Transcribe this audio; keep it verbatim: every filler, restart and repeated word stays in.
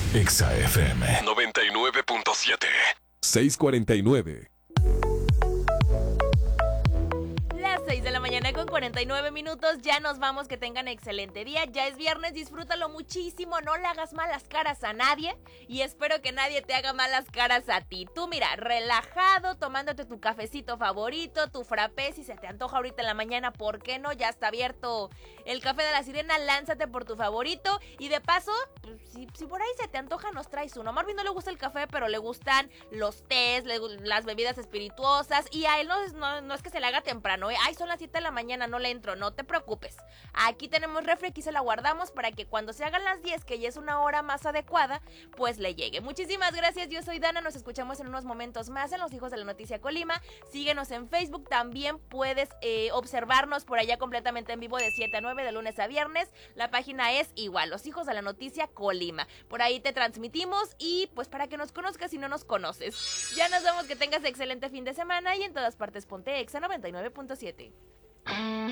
Exa F M noventa y nueve punto siete. seiscientos cuarenta y nueve. Las seis de la mañana con cuarenta y nueve minutos, ya nos vamos, que tengan excelente día, ya es viernes, disfrútalo muchísimo, no le hagas malas caras a nadie y espero que nadie te haga malas caras a ti. Tú mira, relajado, tomándote tu cafecito favorito, tu frappé, si se te antoja ahorita en la mañana, ¿por qué no? Ya está abierto el Café de la Sirena, lánzate por tu favorito y de paso, pues, si, si por ahí se te antoja nos traes uno. A Marvin no le gusta el café, pero le gustan los tés, le, las bebidas espirituosas y a él no, no, no es que se le haga temprano, ¿eh? Ay, son las siete de la mañana, no le entro, no te preocupes. Aquí tenemos refri, aquí se la guardamos para que cuando se hagan las diez, que ya es una hora más adecuada, pues le llegue. Muchísimas gracias, yo soy Dana, nos escuchamos en unos momentos más en Los Hijos de la Noticia Colima. Síguenos en Facebook, también puedes eh, observarnos por allá completamente en vivo de siete a nueve de lunes a viernes. La página es igual, Los Hijos de la Noticia Colima. Por ahí te transmitimos y pues para que nos conozcas si no nos conoces. Ya nos vemos, que tengas excelente fin de semana y en todas partes ponte Exa noventa y nueve punto siete.